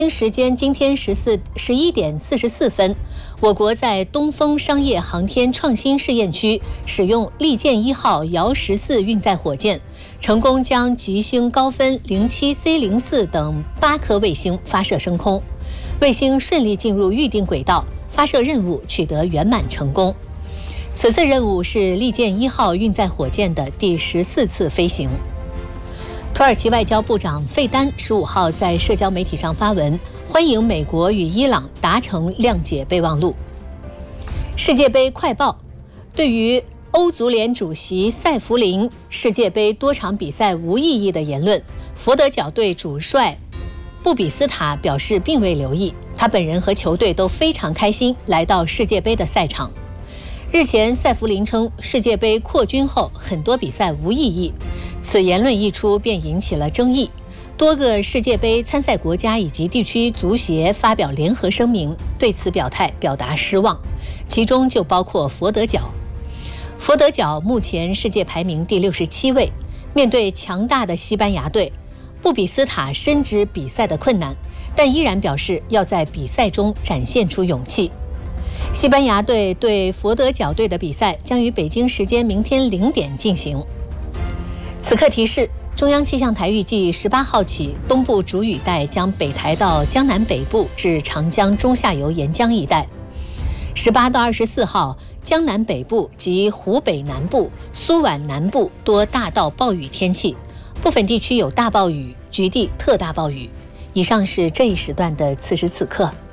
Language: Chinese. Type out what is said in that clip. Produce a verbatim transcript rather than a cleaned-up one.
北京时间今天十四十一点四十四分，我国在东风商业航天创新试验区使用利剑一号遥十四运载火箭，成功将极星高分零七 C 零四等八颗卫星发射升空，卫星顺利进入预定轨道，发射任务取得圆满成功。此次任务是利剑一号运载火箭的第十四次飞行。土耳其外交部长费丹十五号在社交媒体上发文，欢迎美国与伊朗达成谅解备忘录。世界杯快报：对于欧足联主席塞弗林世界杯多场比赛无意义的言论，佛得角队主帅布比斯塔表示并未留意，他本人和球队都非常开心来到世界杯的赛场。日前，塞弗林称世界杯扩军后很多比赛无意义，此言论一出便引起了争议。多个世界杯参赛国家以及地区足协发表联合声明，对此表态表达失望，其中就包括佛得角。佛得角目前世界排名第六十七位，面对强大的西班牙队，布比斯塔深知比赛的困难，但依然表示要在比赛中展现出勇气。西班牙队对佛得角队的比赛将于北京时间明天零点进行。此刻提示：中央气象台预计十八号起，东部主雨带将北抬到江南北部至长江中下游沿江一带。十八到二十四号，江南北部及湖北南部、苏皖南部多大到暴雨天气，部分地区有大暴雨，局地特大暴雨。以上是这一时段的此时此刻。